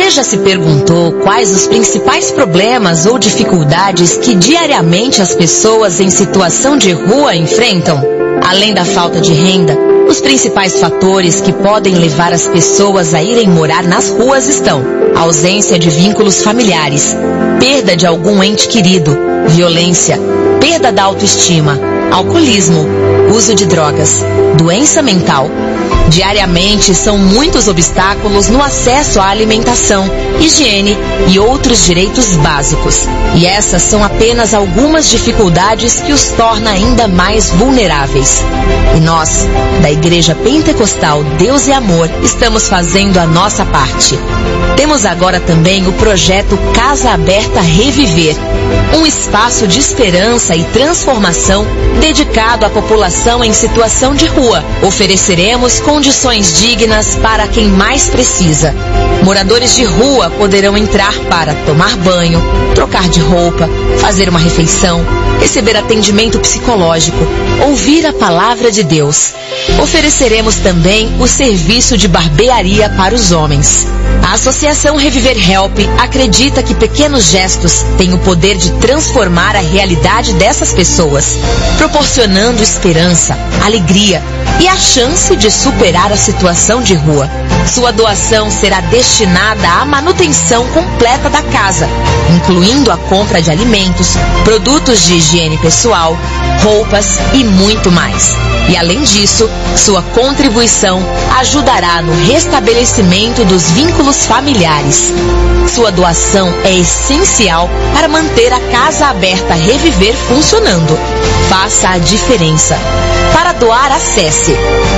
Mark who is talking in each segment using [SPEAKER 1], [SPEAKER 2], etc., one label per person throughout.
[SPEAKER 1] Você já se perguntou quais os principais problemas ou dificuldades que diariamente as pessoas em situação de rua enfrentam? Além da falta de renda, os principais fatores que podem levar as pessoas a irem morar nas ruas estão: ausência de vínculos familiares, perda de algum ente querido, violência, perda da autoestima, alcoolismo, uso de drogas, doença mental. Diariamente são muitos obstáculos no acesso à alimentação, higiene e outros direitos básicos. E essas são apenas algumas dificuldades que os torna ainda mais vulneráveis. E nós, da Igreja Pentecostal Deus e Amor, estamos fazendo a nossa parte. Temos agora também o projeto Casa Aberta Reviver, um espaço de esperança e transformação dedicado à população em situação de rua. Ofereceremos condições dignas para quem mais precisa. Moradores de rua poderão entrar para tomar banho, trocar de roupa, fazer uma refeição, receber atendimento psicológico, ouvir a palavra de Deus. Ofereceremos também o serviço de barbearia para os homens. A Associação Reviver Help acredita que pequenos gestos têm o poder de transformar a realidade dessas pessoas, proporcionando esperança, alegria e a chance de superar a situação de rua. Sua doação será destinada à manutenção completa da casa, incluindo a compra de alimentos, produtos de higiene pessoal, roupas e muito mais. E além disso, sua contribuição ajudará no restabelecimento dos vínculos familiares. Sua doação é essencial para manter a Casa Aberta Reviver funcionando. Faça a diferença. Para doar, acesse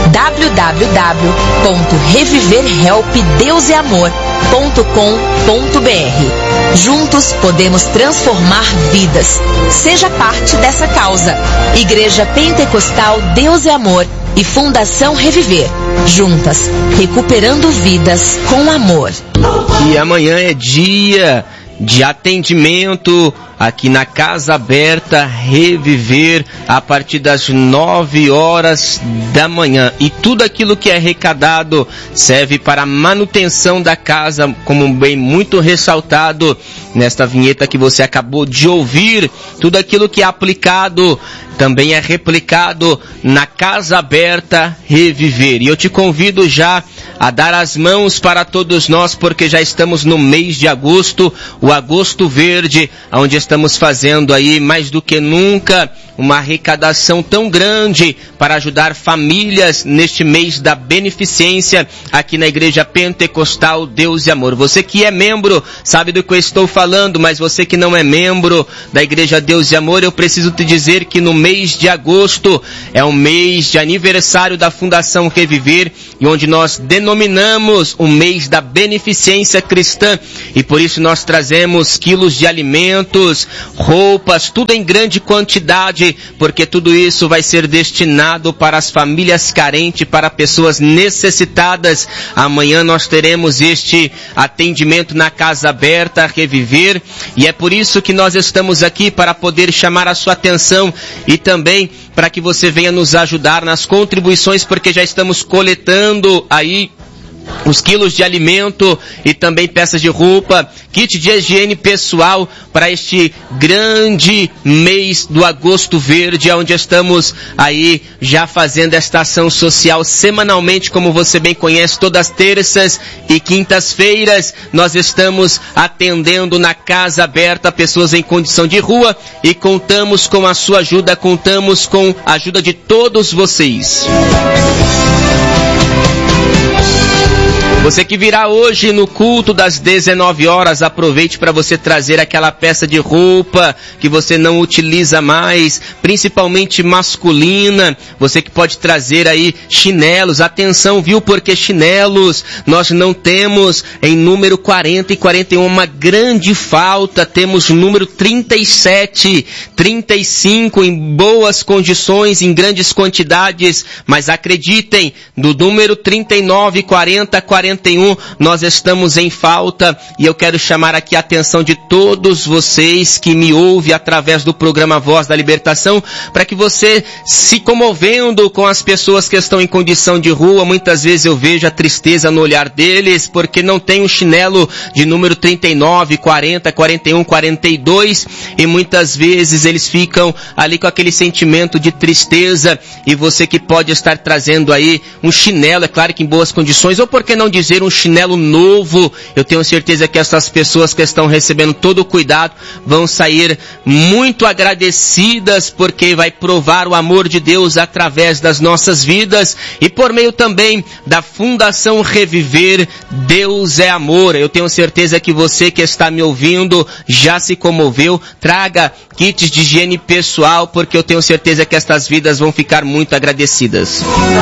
[SPEAKER 1] www.reviverhelpdeuseamor.com.br. Juntos podemos transformar vidas. Seja parte dessa causa. Igreja Pentecostal Deus e Amor e Fundação Reviver. Juntas, recuperando vidas com amor.
[SPEAKER 2] E amanhã é dia de atendimento aqui na Casa Aberta Reviver, a partir das 9 horas da manhã. E tudo aquilo que é arrecadado serve para a manutenção da casa, como bem muito ressaltado nesta vinheta que você acabou de ouvir. Tudo aquilo que é aplicado também é replicado na Casa Aberta Reviver. E eu te convido já a dar as mãos para todos nós, porque já estamos no mês de agosto, o Agosto Verde, onde estamos fazendo aí mais do que nunca uma arrecadação tão grande para ajudar famílias neste mês da beneficência aqui na Igreja Pentecostal Deus e Amor. Você que é membro sabe do que eu estou falando, mas você que não é membro da Igreja Deus e Amor, eu preciso te dizer que no mês de agosto é um mês de aniversário da Fundação Reviver, e onde nós denominamos o mês da beneficência cristã, e por isso nós trazemos quilos de alimentos, roupas, tudo em grande quantidade, porque tudo isso vai ser destinado para as famílias carentes, para pessoas necessitadas. Amanhã nós teremos este atendimento na Casa Aberta Reviver, e é por isso que nós estamos aqui, para poder chamar a sua atenção e também para que você venha nos ajudar nas contribuições, porque já estamos coletando aí os quilos de alimento e também peças de roupa, kit de higiene pessoal para este grande mês do Agosto Verde, onde estamos aí já fazendo esta ação social semanalmente, como você bem conhece, todas as terças e quintas-feiras nós estamos atendendo na Casa Aberta pessoas em condição de rua, e contamos com a sua ajuda, contamos com a ajuda de todos vocês. Você que virá hoje no culto das 19 horas, aproveite para você trazer aquela peça de roupa que você não utiliza mais, principalmente masculina. Você que pode trazer aí chinelos, atenção, viu, porque chinelos nós não temos em número 40 e 41, uma grande falta. Temos número 37, 35 em boas condições, em grandes quantidades, mas acreditem, do número 39, 40, 41 41, nós estamos em falta, e eu quero chamar aqui a atenção de todos vocês que me ouvem através do programa Voz da Libertação, para que você, se comovendo com as pessoas que estão em condição de rua, muitas vezes eu vejo a tristeza no olhar deles, porque não tem um chinelo de número 39, 40, 41, 42, e muitas vezes eles ficam ali com aquele sentimento de tristeza, e você que pode estar trazendo aí um chinelo, é claro que em boas condições, ou por que não dizer um chinelo novo, eu tenho certeza que essas pessoas que estão recebendo todo o cuidado vão sair muito agradecidas, porque vai provar o amor de Deus através das nossas vidas, e por meio também da Fundação Reviver, Deus é Amor. Eu tenho certeza que você que está me ouvindo já se comoveu. Traga kits de higiene pessoal, porque eu tenho certeza que estas vidas vão ficar muito agradecidas.